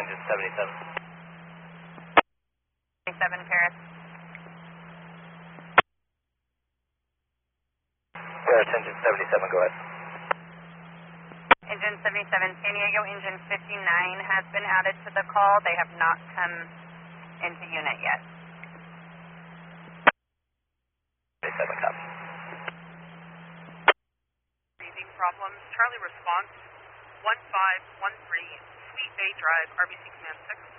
engine 77. 77 Paris. Paris, engine 77, go ahead. Engine 77 San Diego, engine 59 has been added to the call. They have not come into unit yet. 77, copy. Breathing problems. Charlie response 1513, Sweet Bay Drive, RBC Command 6.